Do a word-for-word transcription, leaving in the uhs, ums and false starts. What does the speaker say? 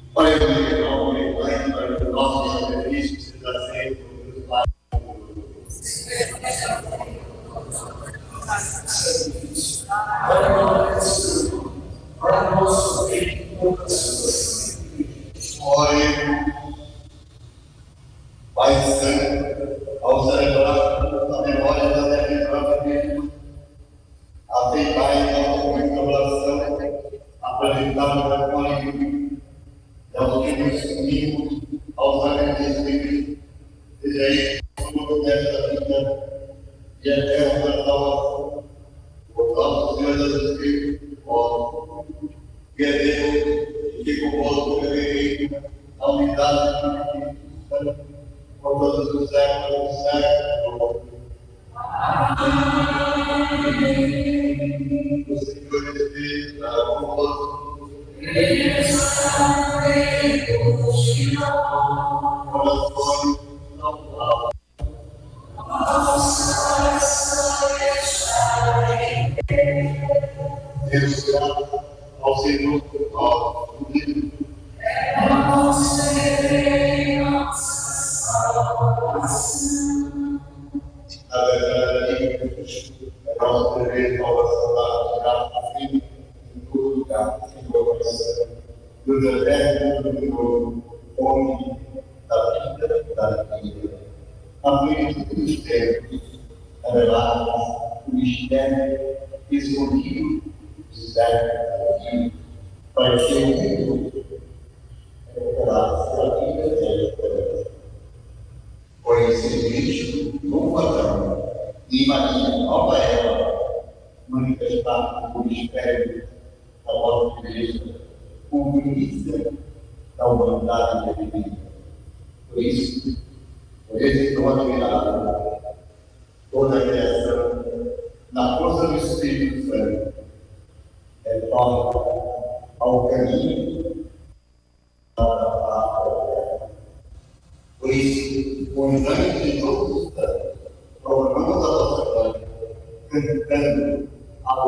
Para ele, para o nosso benefício, seja aceito pelos pais. Para nós, ore, Pai Santo, ao celebrar a memória da terra de aceitar em nossa muita oração, apresentar a memória aos que nos unimos aos sacramentos de Cristo, seja isso tudo desta vida e eterna salvação. Por nosso Senhor Jesus Cristo, ó, que é Deus e que convosco revereis a unidade do Espírito Santo, por todos os séculos dos séculos. Amém. O Senhor esteja convosco. Ele está conosco. Corações não nossa oração está em Deus, graças ao Senhor, nosso Deus. É nosso dever, nossa salvação. Na verdade, é nosso dever salvação, graças em todo lugar, Senhor, Deus eterno, Senhor, homem da vida, da vida. A frente dos tempos, revelados o mistério escondido do século, para ser o mundo, revelar-se a vida eterna. Pois em Cristo, no padrão, e Maria, nova Eva, manifestar o mistério da nossa igreja, como milícia da humanidade divina. Por isso, por esse dom admirável, toda a criação, na força do Espírito Santo, retorna ao caminho da paz. Por isso, com os anjos de todos os santos, proclamamos a vossa glória, cantando